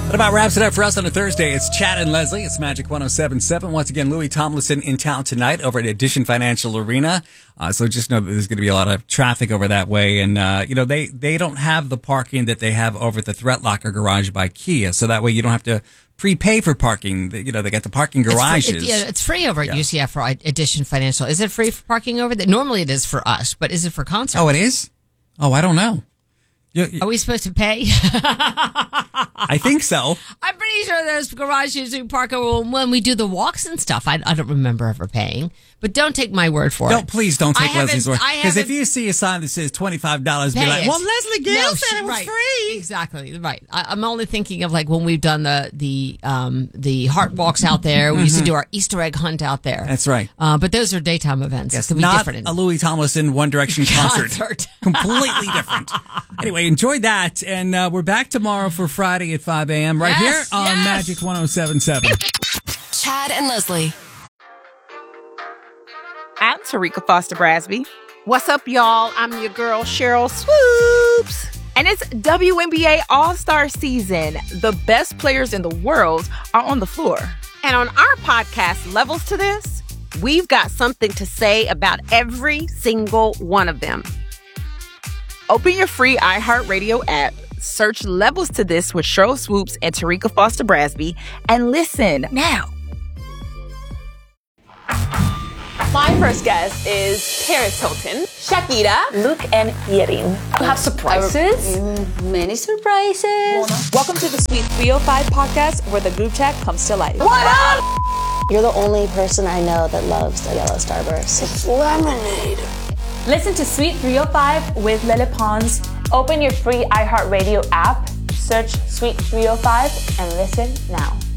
That about wraps it up for us on a Thursday. It's Chad and Leslie. It's Magic 107.7. Once again, Louis Tomlinson in town tonight over at Edition Financial Arena. So just know that there's going to be a lot of traffic over that way. And, they don't have the parking that they have over at the Threat Locker garage by Kia. So that way you don't have to prepay for parking. They got the parking garages. It's free over at UCF for Edition Financial. Is it free for parking over there? Normally it is for us, but is it for concerts? Oh, it is? Oh, I don't know. Are we supposed to pay? I think so. I'm pretty sure there's garages we park when we do the walks and stuff. I don't remember ever paying. But don't take my word for it. Please don't take Leslie's word. Because if you see a sign that says $25, be like, well, Leslie Gill said it was free. Exactly, right. I'm only thinking of like when we've done the heart walks out there. We used to do our Easter egg hunt out there. That's right. But those are daytime events. Yes, it could be not different. a Louis Tomlinson One Direction concert. Completely different. Anyway, enjoy that. And we're back tomorrow for Friday at 5 a.m. right here on Magic 107.7. Chad and Leslie. I'm Tarika Foster Brasby. What's up, y'all? I'm your girl, Cheryl Swoops. And it's WNBA All-Star season. The best players in the world are on the floor. And on our podcast, Levels to This, we've got something to say about every single one of them. Open your free iHeartRadio app, search Levels to This with Cheryl Swoops and Tarika Foster Brasby, and listen now. My first guest is Paris Hilton, Shakira, Luke, and Yerin. You have surprises? Many surprises. Welcome to the Sweet 305 podcast, where the group chat comes to life. What up? You're the only person I know that loves the yellow Starburst. It's lemonade. Listen to Sweet 305 with Lele Pons. Open your free iHeartRadio app, search Sweet 305, and listen now.